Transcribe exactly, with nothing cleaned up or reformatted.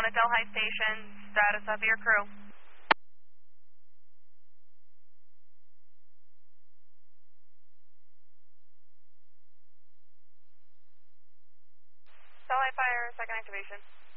at Delhi Station. Status of your crew. Delhi Fire, second activation.